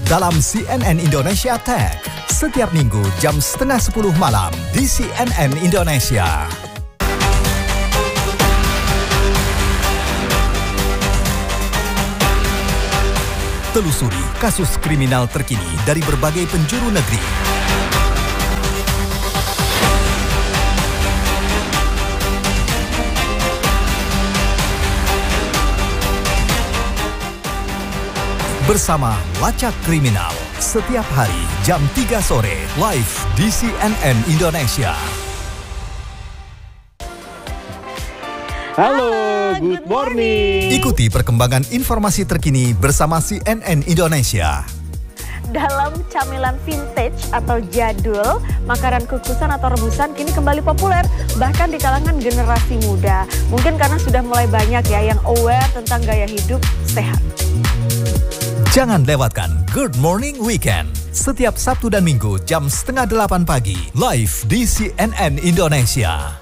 dalam CNN Indonesia Tech. Setiap minggu jam 9:30 malam di CNN Indonesia. Telusuri kasus kriminal terkini dari berbagai penjuru negeri. Bersama Lacak Kriminal, setiap hari jam 3 sore, live di CNN Indonesia. Halo, good morning. Ikuti perkembangan informasi terkini bersama CNN Indonesia. Dalam camilan vintage atau jadul, makanan kukusan atau rebusan kini kembali populer, bahkan di kalangan generasi muda. Mungkin karena sudah mulai banyak ya yang aware tentang gaya hidup sehat. Jangan lewatkan Good Morning Weekend setiap Sabtu dan Minggu jam 7:30 pagi live di CNN Indonesia.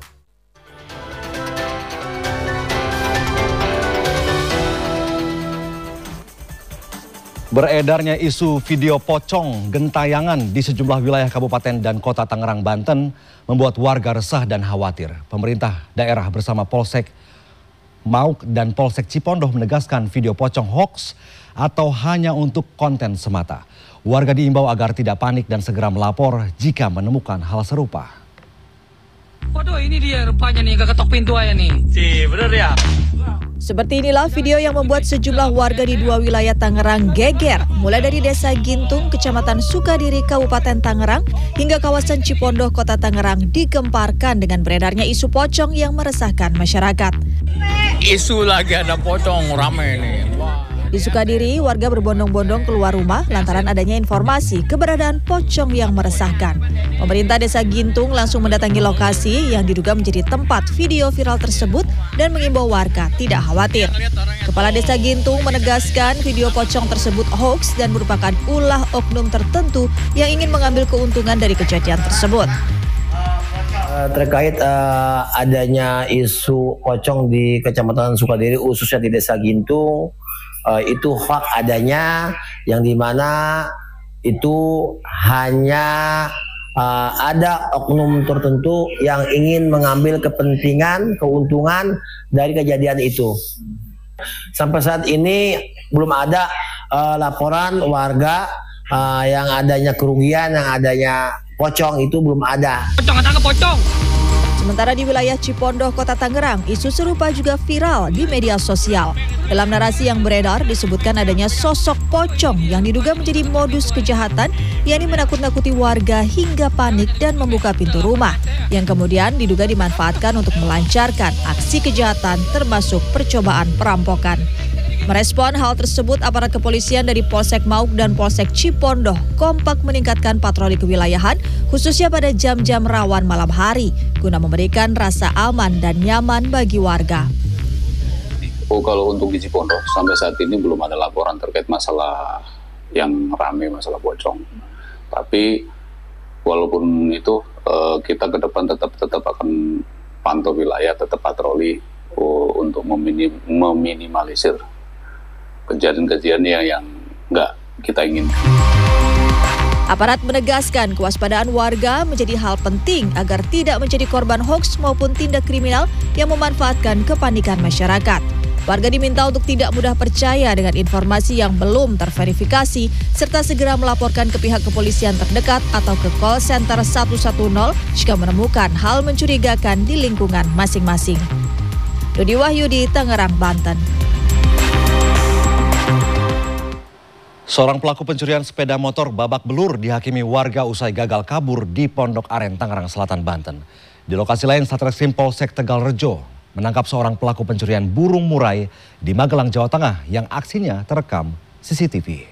Beredarnya isu video pocong gentayangan di sejumlah wilayah Kabupaten dan Kota Tangerang, Banten membuat warga resah dan khawatir. Pemerintah daerah bersama Polsek Mauk dan Polsek Cipondoh menegaskan video pocong hoax atau hanya untuk konten semata. Warga diimbau agar tidak panik dan segera melapor jika menemukan hal serupa. Waduh, ini dia rupanya nih, ketok pintu aja nih. Bener ya? Seperti inilah video yang membuat sejumlah warga di dua wilayah Tangerang geger. Mulai dari Desa Gintung, Kecamatan Sukadiri, Kabupaten Tangerang, hingga kawasan Cipondoh, Kota Tangerang digemparkan dengan beredarnya isu pocong yang meresahkan masyarakat. Isu lagi ada pocong, rame nih. Di Sukadiri, warga berbondong-bondong keluar rumah lantaran adanya informasi keberadaan pocong yang meresahkan. Pemerintah Desa Gintung langsung mendatangi lokasi yang diduga menjadi tempat video viral tersebut dan mengimbau warga tidak khawatir. Kepala Desa Gintung menegaskan video pocong tersebut hoax dan merupakan ulah oknum tertentu yang ingin mengambil keuntungan dari kejadian tersebut. Terkait adanya isu pocong di Kecamatan Sukadiri, khususnya di Desa Gintung, itu hoax adanya, yang dimana itu hanya ada oknum tertentu yang ingin mengambil kepentingan, keuntungan dari kejadian itu. Sampai saat ini belum ada laporan warga yang adanya kerugian, yang adanya pocong, itu belum ada. Pocong, tangkap pocong. Sementara di wilayah Cipondoh, Kota Tangerang, isu serupa juga viral di media sosial. Dalam narasi yang beredar disebutkan adanya sosok pocong yang diduga menjadi modus kejahatan, yakni menakut-nakuti warga hingga panik dan membuka pintu rumah, yang kemudian diduga dimanfaatkan untuk melancarkan aksi kejahatan termasuk percobaan perampokan. Merespon hal tersebut, aparat kepolisian dari Polsek Mauk dan Polsek Cipondoh kompak meningkatkan patroli kewilayahan, khususnya pada jam-jam rawan malam hari, guna memberikan rasa aman dan nyaman bagi warga. Kalau untuk di Cipondoh, sampai saat ini belum ada laporan terkait masalah yang ramai, masalah pocong. Tapi walaupun itu, kita ke depan tetap akan pantau wilayah, tetap patroli untuk meminimalisir kejadian-kejadian yang nggak kita inginkan. Aparat menegaskan kewaspadaan warga menjadi hal penting agar tidak menjadi korban hoaks maupun tindak kriminal yang memanfaatkan kepanikan masyarakat. Warga diminta untuk tidak mudah percaya dengan informasi yang belum terverifikasi, serta segera melaporkan ke pihak kepolisian terdekat atau ke call center 110 jika menemukan hal mencurigakan di lingkungan masing-masing. Dodi Wahyudi, Tangerang, Banten. Seorang pelaku pencurian sepeda motor babak belur dihakimi warga usai gagal kabur di Pondok Aren, Tangerang Selatan, Banten. Di lokasi lain, Satreskrim Polsek Tegalrejo menangkap seorang pelaku pencurian burung murai di Magelang, Jawa Tengah yang aksinya terekam CCTV.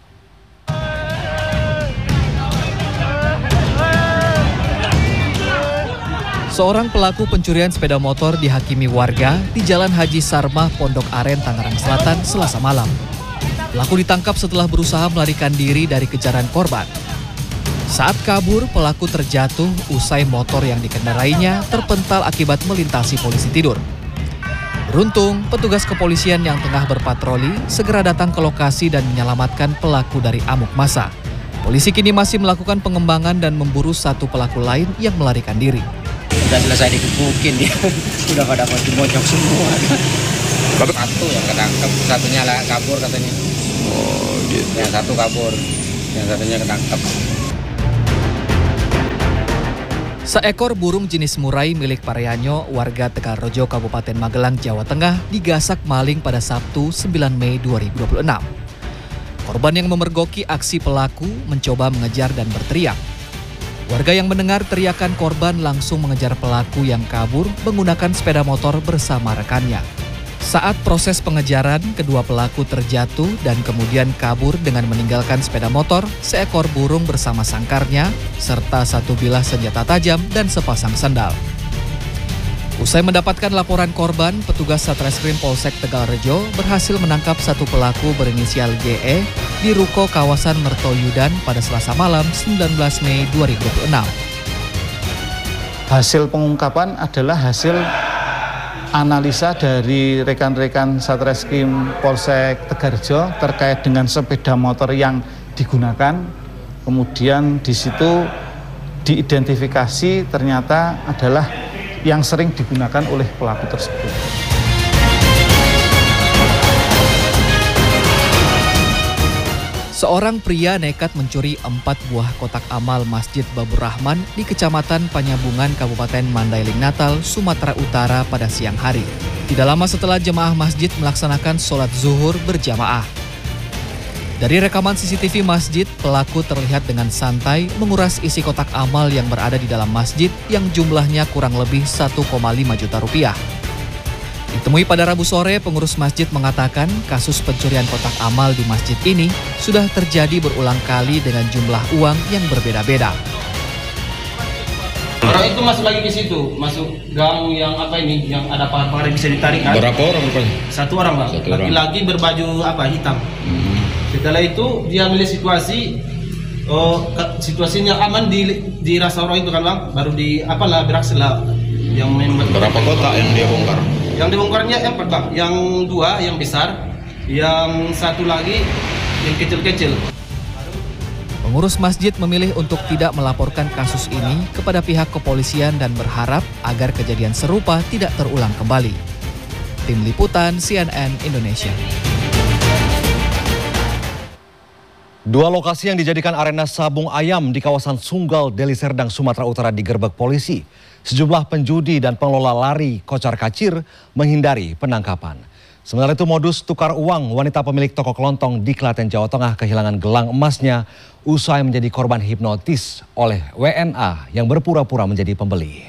Seorang pelaku pencurian sepeda motor dihakimi warga di Jalan Haji Sarmah, Pondok Aren, Tangerang Selatan, Selasa malam. Pelaku ditangkap setelah berusaha melarikan diri dari kejaran korban. Saat kabur, pelaku terjatuh usai motor yang dikendarainya terpental akibat melintasi polisi tidur. Beruntung, petugas kepolisian yang tengah berpatroli segera datang ke lokasi dan menyelamatkan pelaku dari amuk massa. Polisi kini masih melakukan pengembangan dan memburu satu pelaku lain yang melarikan diri. Udah selesai dikepukin dia, udah pada bocok semua. Satu yang ketangkep, satunya kabur katanya. Oh gitu. Yang satu kabur, yang satunya ketangkep. Seekor burung jenis murai milik Paryanyo, warga Tegalrejo, Kabupaten Magelang, Jawa Tengah, digasak maling pada Sabtu 9 Mei 2026. Korban yang memergoki aksi pelaku mencoba mengejar dan berteriak. Warga yang mendengar teriakan korban langsung mengejar pelaku yang kabur menggunakan sepeda motor bersama rekannya. Saat proses pengejaran, kedua pelaku terjatuh dan kemudian kabur dengan meninggalkan sepeda motor, seekor burung bersama sangkarnya, serta satu bilah senjata tajam dan sepasang sandal. Usai mendapatkan laporan korban, petugas Satreskrim Polsek Tegalrejo berhasil menangkap satu pelaku berinisial GE di ruko kawasan Mertoyudan pada Selasa malam 19 Mei 2026. Hasil pengungkapan adalah hasil analisa dari rekan-rekan Satreskrim Polsek Tegalrejo terkait dengan sepeda motor yang digunakan. Kemudian di situ diidentifikasi ternyata adalah yang sering digunakan oleh pelaku tersebut. Seorang pria nekat mencuri 4 buah kotak amal Masjid Babur Rahman di Kecamatan Panyabungan, Kabupaten Mandailing Natal, Sumatera Utara pada siang hari. Tidak lama setelah jemaah masjid melaksanakan sholat zuhur berjamaah. Dari rekaman CCTV masjid, pelaku terlihat dengan santai menguras isi kotak amal yang berada di dalam masjid yang jumlahnya kurang lebih 1,5 juta rupiah. Ditemui pada Rabu sore, pengurus masjid mengatakan kasus pencurian kotak amal di masjid ini sudah terjadi berulang kali dengan jumlah uang yang berbeda-beda. Orang itu masuk lagi ke situ, masuk gang yang apa ini, yang ada pagar-pagar bisa ditarik kan? Berapa orang rupanya? Satu orang bang, laki-laki berbaju hitam. Setelah itu dia melihat situasinya aman di rasa orang itu kan bang, baru beraksi lah. Berapa kotak yang dia bongkar? Yang dibongkarnya 4 bang, yang 2 yang besar, yang 1 lagi yang kecil-kecil. Pengurus masjid memilih untuk tidak melaporkan kasus ini kepada pihak kepolisian dan berharap agar kejadian serupa tidak terulang kembali. Tim Liputan CNN Indonesia. Dua lokasi yang dijadikan arena sabung ayam di kawasan Sunggal, Deli Serdang, Sumatera Utara digerebek polisi. Sejumlah penjudi dan pengelola lari kocar-kacir menghindari penangkapan. Sementara itu modus tukar uang, wanita pemilik toko kelontong di Klaten, Jawa Tengah kehilangan gelang emasnya usai menjadi korban hipnotis oleh WNA yang berpura-pura menjadi pembeli.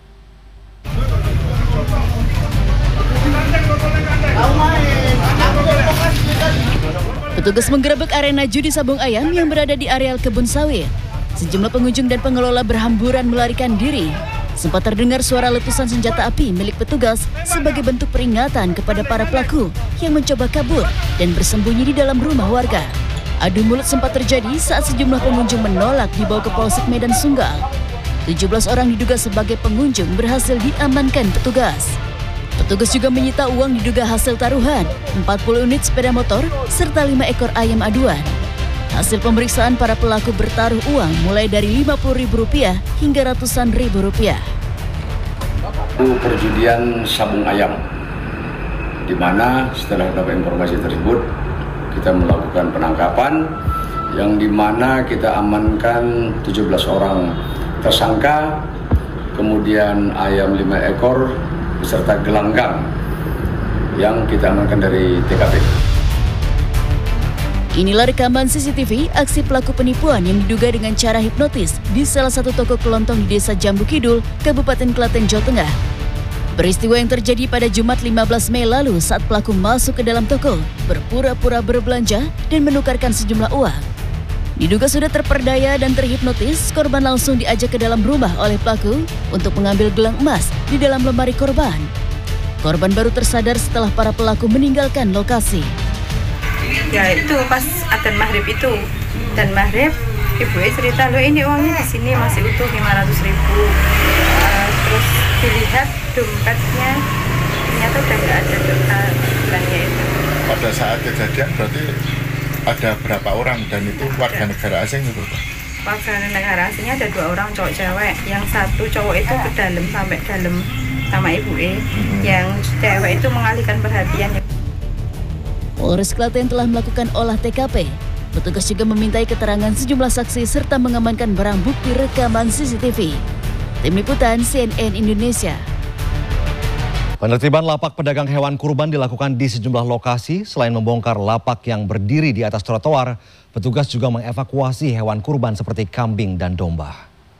Petugas menggerebek arena judi sabung ayam yang berada di areal kebun sawit. Sejumlah pengunjung dan pengelola berhamburan melarikan diri. Sempat terdengar suara letusan senjata api milik petugas sebagai bentuk peringatan kepada para pelaku yang mencoba kabur dan bersembunyi di dalam rumah warga. Adu mulut sempat terjadi saat sejumlah pengunjung menolak dibawa ke Polsek Medan Sunggal. 17 orang diduga sebagai pengunjung berhasil diamankan petugas. Petugas juga menyita uang diduga hasil taruhan, 40 unit sepeda motor, serta 5 ekor ayam aduan. Hasil pemeriksaan para pelaku bertaruh uang mulai dari Rp50.000 hingga ratusan ribu rupiah. Perjudian sabung ayam, di mana setelah dapat informasi tersebut, kita melakukan penangkapan, yang di mana kita amankan 17 orang tersangka, kemudian ayam 5 ekor, beserta gelanggang yang kita amankan dari TKP. Inilah rekaman CCTV aksi pelaku penipuan yang diduga dengan cara hipnotis di salah satu toko kelontong di Desa Jambu Kidul, Kabupaten Klaten, Jawa Tengah. Peristiwa yang terjadi pada Jumat 15 Mei lalu saat pelaku masuk ke dalam toko, berpura-pura berbelanja dan menukarkan sejumlah uang. Diduga sudah terperdaya dan terhipnotis, korban langsung diajak ke dalam rumah oleh pelaku untuk mengambil gelang emas di dalam lemari korban. Korban baru tersadar setelah para pelaku meninggalkan lokasi. Ya itu pas adzan maghrib itu, dan maghrib ibunya cerita, lo ini uangnya di sini masih utuh 500.000. Terus dilihat dompetnya ternyata udah nggak ada bilangnya itu. Pada saat kejadian berarti ada berapa orang dan itu warga negara asing itu? Warga negara asingnya ada 2 orang cowok cewek. Yang satu cowok itu ke dalam sampai dalam sama ibu yang cewek itu mengalihkan perhatian. Polres Klaten telah melakukan olah TKP. Petugas juga memintai keterangan sejumlah saksi serta mengamankan barang bukti rekaman CCTV. Tim Liputan CNN Indonesia. Penertiban lapak pedagang hewan kurban dilakukan di sejumlah lokasi. Selain membongkar lapak yang berdiri di atas trotoar, petugas juga mengevakuasi hewan kurban seperti kambing dan domba.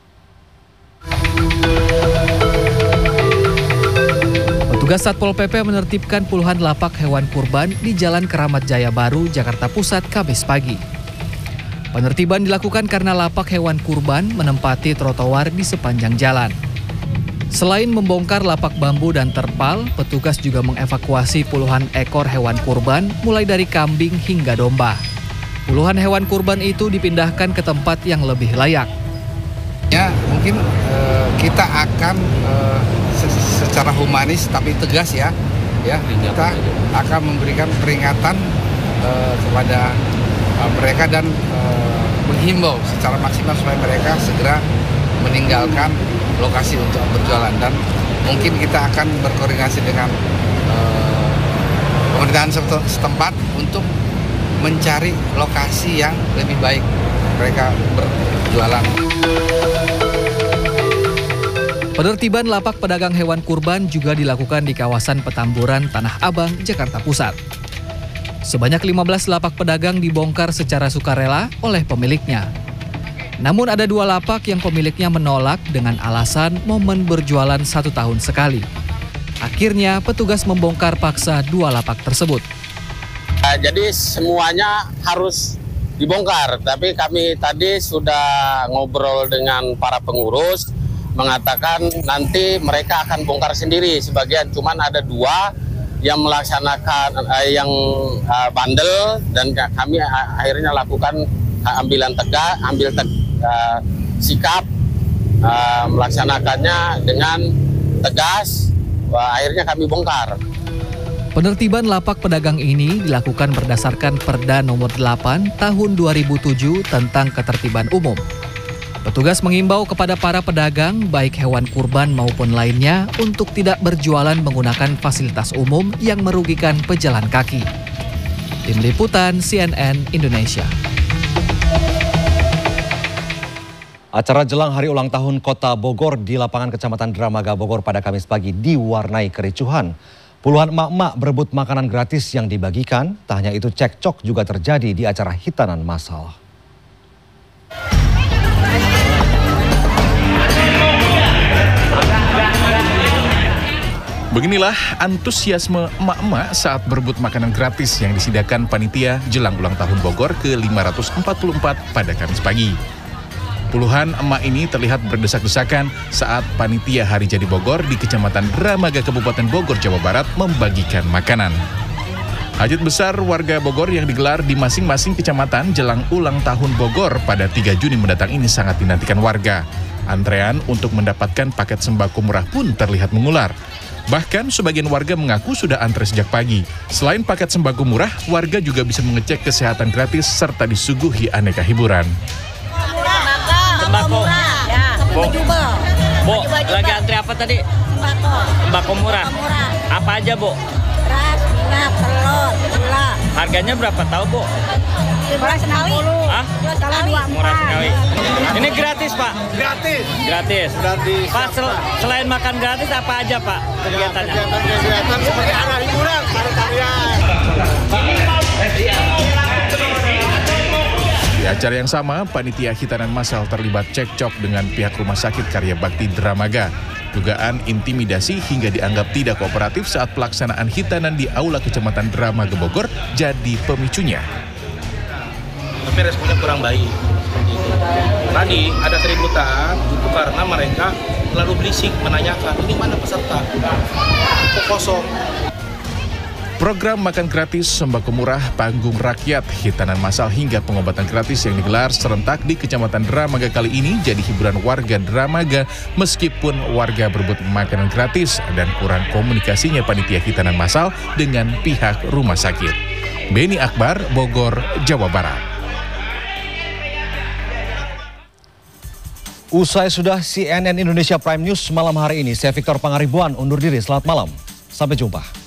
Petugas Satpol PP menertibkan puluhan lapak hewan kurban di Jalan Keramat Jaya Baru, Jakarta Pusat, Kamis pagi. Penertiban dilakukan karena lapak hewan kurban menempati trotoar di sepanjang jalan. Selain membongkar lapak bambu dan terpal, petugas juga mengevakuasi puluhan ekor hewan kurban mulai dari kambing hingga domba. Puluhan hewan kurban itu dipindahkan ke tempat yang lebih layak. Ya, mungkin kita akan secara humanis tapi tegas ya kita akan memberikan peringatan kepada mereka dan menghimbau secara maksimal supaya mereka segera meninggalkan lokasi untuk berjualan, dan mungkin kita akan berkoordinasi dengan pemerintahan setempat untuk mencari lokasi yang lebih baik mereka berjualan. Penertiban lapak pedagang hewan kurban juga dilakukan di kawasan Petamburan, Tanah Abang, Jakarta Pusat. Sebanyak 15 lapak pedagang dibongkar secara sukarela oleh pemiliknya. Namun ada 2 lapak yang pemiliknya menolak dengan alasan momen berjualan 1 tahun sekali. Akhirnya petugas membongkar paksa 2 lapak tersebut. Jadi semuanya harus dibongkar, tapi kami tadi sudah ngobrol dengan para pengurus, mengatakan nanti mereka akan bongkar sendiri sebagian, cuman ada 2 yang melaksanakan bandel, dan kami akhirnya lakukan sikap melaksanakannya dengan tegas. Akhirnya kami bongkar. Penertiban lapak pedagang ini dilakukan berdasarkan Perda Nomor 8 Tahun 2007 tentang Ketertiban Umum. Petugas mengimbau kepada para pedagang, baik hewan kurban maupun lainnya, untuk tidak berjualan menggunakan fasilitas umum yang merugikan pejalan kaki. Tim Liputan CNN Indonesia. Acara jelang hari ulang tahun Kota Bogor di lapangan Kecamatan Dramaga Bogor pada Kamis pagi diwarnai kericuhan. Puluhan emak-emak berebut makanan gratis yang dibagikan. Tak hanya itu, cekcok juga terjadi di acara hitanan massal. Beginilah antusiasme emak-emak saat berebut makanan gratis yang disediakan panitia jelang ulang tahun Bogor ke-544 pada Kamis pagi. Puluhan emak ini terlihat berdesak-desakan saat panitia Hari Jadi Bogor di Kecamatan Dramaga, Kabupaten Bogor, Jawa Barat membagikan makanan. Hajat besar warga Bogor yang digelar di masing-masing kecamatan jelang ulang tahun Bogor pada 3 Juni mendatang ini sangat dinantikan warga. Antrean untuk mendapatkan paket sembako murah pun terlihat mengular. Bahkan sebagian warga mengaku sudah antre sejak pagi. Selain paket sembako murah, warga juga bisa mengecek kesehatan gratis serta disuguhi aneka hiburan. Sembako ya, Bu, lagi antri apa tadi? Sembako murah. Apa aja, Bu? Beras, minyak, telur, gula. Harganya berapa tahu, Bu? Murah sekali. Hah? Murah sekali. Ini gratis, Pak? Gratis. Gratis. Pak, selain makan gratis apa aja, Pak, kegiatannya? Kegiatan seperti arah hiburan, karya-karya. Di acara yang sama, panitia hitanan massal terlibat cekcok dengan pihak Rumah Sakit Karya Bakti Dramaga. Dugaan intimidasi hingga dianggap tidak kooperatif saat pelaksanaan hitanan di Aula Kecamatan Dramaga Bogor jadi pemicunya. Tapi responnya kurang baik. Tadi ada keributan itu karena mereka terlalu berisik menanyakan ini mana peserta, kok kosong. Program makan gratis, sembako murah, panggung rakyat, hitanan massal hingga pengobatan gratis yang digelar serentak di Kecamatan Dramaga kali ini jadi hiburan warga Dramaga meskipun warga berebut makanan gratis dan kurang komunikasinya panitia hitanan massal dengan pihak rumah sakit. Beni Akbar, Bogor, Jawa Barat. Usai sudah CNN Indonesia Prime News malam hari ini, saya Victor Pangaribuan undur diri. Selamat malam, sampai jumpa.